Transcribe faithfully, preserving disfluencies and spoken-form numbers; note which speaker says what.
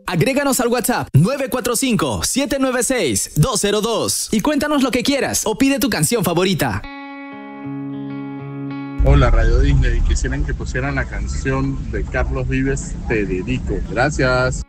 Speaker 1: Agréganos al WhatsApp nueve cuatro cinco, siete nueve seis, dos cero dos y cuéntanos lo que quieras o pide tu canción favorita.
Speaker 2: Hola, Radio Disney. Quisieran que pusieran la canción de Carlos Vives, Te Dedico. Gracias.